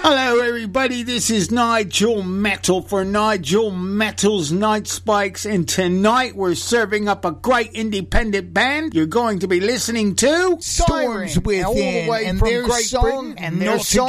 Hello everybody, this is Nigel Metal for Nigel Metal's Night Spikes, and tonight we're serving up a great independent band. You're going to be listening to Storms Within, all the way and from their Great song, Britain, and their Not song